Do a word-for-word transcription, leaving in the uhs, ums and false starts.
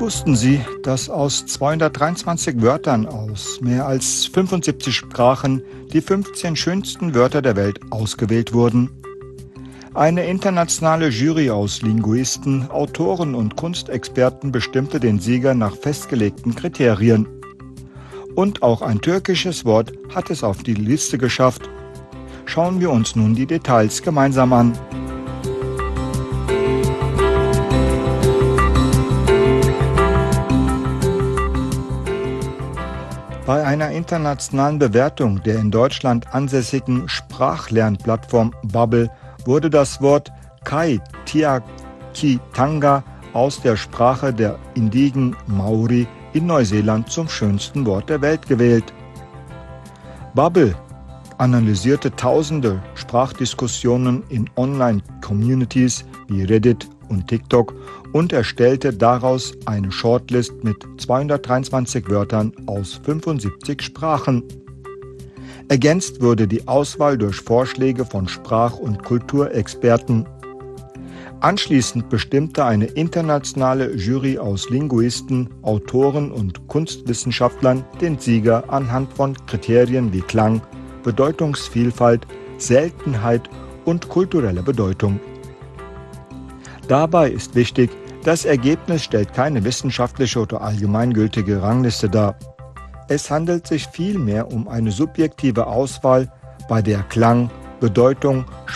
Wussten Sie, dass aus zweihundertdreiundzwanzig Wörtern aus mehr als fünfundsiebzig Sprachen die fünfzehn schönsten Wörter der Welt ausgewählt wurden? Eine internationale Jury aus Linguisten, Autoren und Kunstexperten bestimmte den Sieger nach festgelegten Kriterien. Und auch ein türkisches Wort hat es auf die Liste geschafft. Schauen wir uns nun die Details gemeinsam an. Bei einer internationalen Bewertung der in Deutschland ansässigen Sprachlernplattform Babbel wurde das Wort Kai Tiaki Tanga aus der Sprache der Indigen Maori in Neuseeland zum schönsten Wort der Welt gewählt. Babbel analysierte tausende Sprachdiskussionen in Online-Communities wie Reddit und TikTok und erstellte daraus eine Shortlist mit zweihundertdreiundzwanzig Wörtern aus fünfundsiebzig Sprachen. Ergänzt wurde die Auswahl durch Vorschläge von Sprach- und Kulturexperten. Anschließend bestimmte eine internationale Jury aus Linguisten, Autoren und Kunstwissenschaftlern den Sieger anhand von Kriterien wie Klang, Bedeutungsvielfalt, Seltenheit und kulturelle Bedeutung. Dabei ist wichtig, das Ergebnis stellt keine wissenschaftliche oder allgemeingültige Rangliste dar. Es handelt sich vielmehr um eine subjektive Auswahl, bei der Klang, Bedeutung,